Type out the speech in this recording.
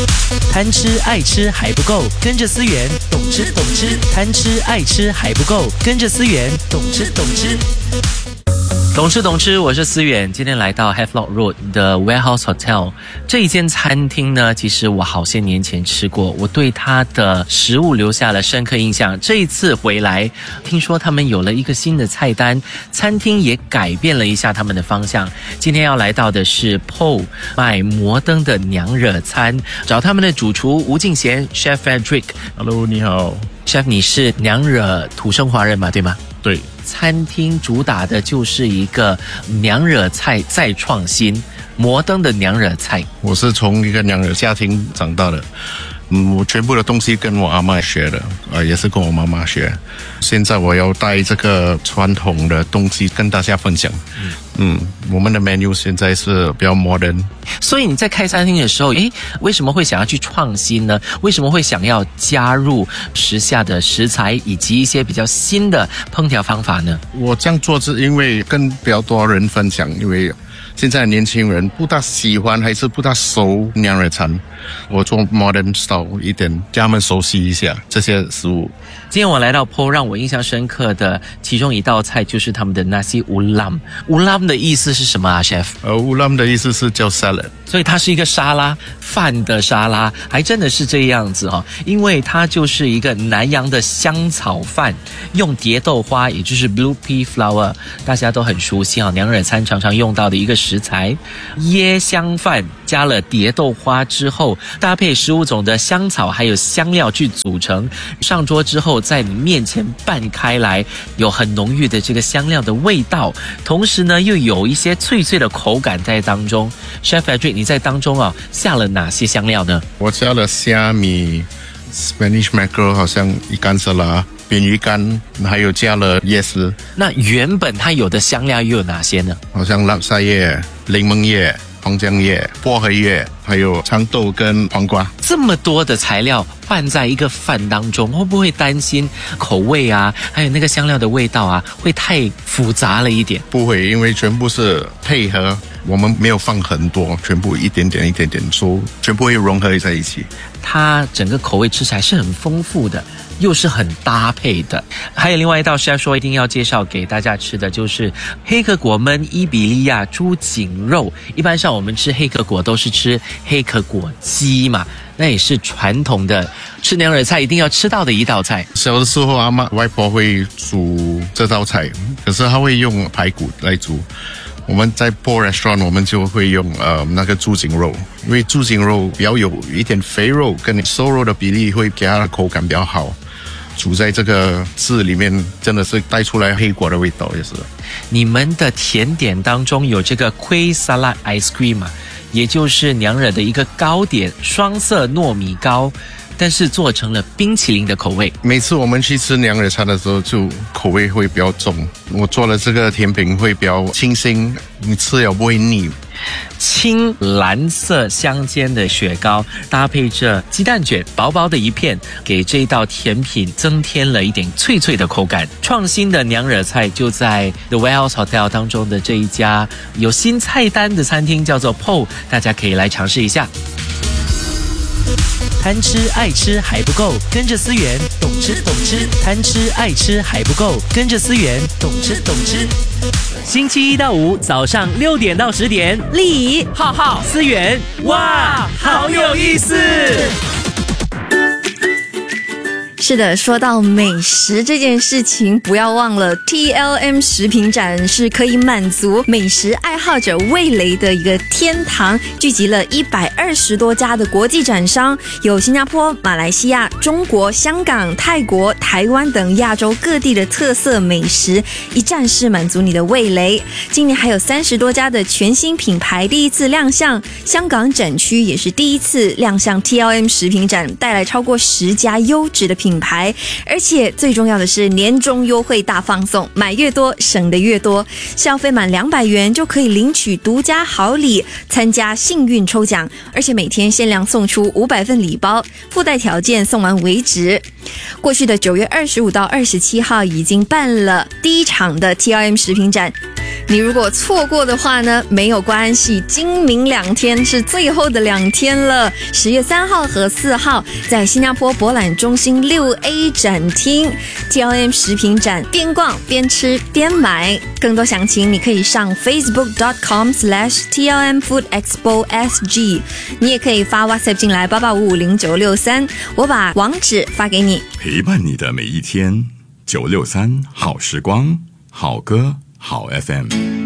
贪吃爱吃还不够，跟着思源懂吃懂吃。贪吃爱吃还不够，跟着思源懂吃懂吃。懂吃懂吃，我是思远。今天来到 Havelock Road 的 Warehouse Hotel 这一间餐厅呢，其实我好些年前吃过，我对它的食物留下了深刻印象。这一次回来，听说他们有了一个新的菜单，餐厅也改变了一下他们的方向。今天要来到的是 PO 卖摩登的娘惹餐，找他们的主厨吴敬贤 Chef Frederick。Hello， 你好 Chef， 你是娘惹土生华人嘛，对吗？ 对。 餐厅主打的就是一个娘惹菜再创新，摩登的娘惹菜。 我是从一个娘惹家庭长大的，我全部的东西跟我阿嬷学的，也是跟我妈妈学。现在我要带这个传统的东西跟大家分享。我们的 menu 现在是比较 modern。 所以你在开餐厅的时候，为什么会想要去创新呢？为什么会想要加入时下的食材以及一些比较新的烹调方法呢？ 我这样做是因为跟比较多人分享，因为现在的年轻人不大喜欢还是不大熟娘惹餐，我做 modern style 一点，让他们熟悉一下这些食物。 今天我来到 PO， 让我印象深刻的其中一道菜就是他们的 Nasi Ulam。Ulam 的意思是什么啊 ，Chef？ Ulam 的意思是叫 salad， 所以它是一个沙拉，饭的沙拉，还真的是这样子哦。因为它就是一个南洋的香草饭，用蝶豆花，也就是 blue pea flower， 大家都很熟悉啊，娘惹餐常常用到的一个食材。椰香饭加了蝶豆花之后，搭配15种的香草还有香料去组成，上桌之后在你面前拌开来，有很浓郁的这个香料的味道，同时呢又有一些脆脆的口感在当中。Chef Frederick， 你在当中下了哪些香料呢？ 我加了虾米、Spanish mackerel， 好像一干沙拉、扁鱼干，还有加了椰丝。 那原本它有的香料又有哪些呢？ 好像拉沙叶、柠檬叶、黄姜叶、薄荷叶，还有长豆跟黄瓜。 这么多的材料拌在一个饭当中，会不会担心口味啊，还有那个香料的味道啊，会太复杂了一点？ 不会，因为全部是配合，我们没有放很多，全部一点点一点点，全部会融合在一起。 它整个口味吃起来是很丰富的，又是很搭配的。还有另外一道 Chef 说一定要介绍给大家吃的，就是黑壳果焖伊比利亚猪颈肉。一般上我们吃黑壳果都是吃黑壳果鸡嘛，那也是传统的吃娘惹菜一定要吃到的一道菜。 小的时候阿嬷外婆会煮这道菜，可是她会用排骨来煮。我们在 PO Restaurant 我们就会用那个猪颈肉，因为猪颈肉比较有一点肥肉跟瘦肉的比例，会给它的口感比较好。煮在这个汁里面，真的是带出来黑果的味道，也是。 你们的甜点当中有这个 Kueh Salad Ice Cream 嘛，也就是娘惹的一个糕点，双色糯米糕，但是做成了冰淇淋的口味。 每次我们去吃娘惹餐的时候，就口味会比较重。我做的这个甜品会比较清新，你吃了不会腻。 青蓝色相间的雪糕搭配着鸡蛋卷，薄薄的一片，给这一道甜品增添了一点脆脆的口感。创新的娘惹菜就在 The Warehouse Hotel 当中的这一家有新菜单的餐厅，叫做 PO， 大家可以来尝试一下。贪吃爱吃还不够，跟着思源懂吃懂吃。贪吃爱吃还不够，跟着思源懂吃懂吃。星期一到五早上6点到10点，丽怡、浩浩、思源，哇，好有意思！ 是的，说到美食这件事情，不要忘了 TLM 食品展是可以满足美食爱好者味蕾的一个天堂，聚集了120多家的国际展商，有新加坡、马来西亚、中国、香港、泰国、台湾等亚洲各地的特色美食，一站式满足你的味蕾。今年还有30多家的全新品牌第一次亮相，香港展区也是第一次亮相 TLM 食品展，带来超过10家优质的品牌，而且最重要的是年终优惠大放送，买越多省得越多，消费满200元就可以领取独家好礼，参加幸运抽奖，而且每天限量送出500份礼包，附带条件送完为止。过去的9月25到27号已经办了第一场的 TLM 食品展， 你如果错过的话呢，没有关系，今明2天是最后的2天了。10月3号和4号在新加坡博览中心6A 展厅 TLM 食品展，边逛边吃边买。更多详情你可以上 facebook.com/TLMFoodExpoSG， 你也可以发 WhatsApp 进来88550963，我把网址发给你。 陪伴你的每一天，963好时光，好歌好 FM。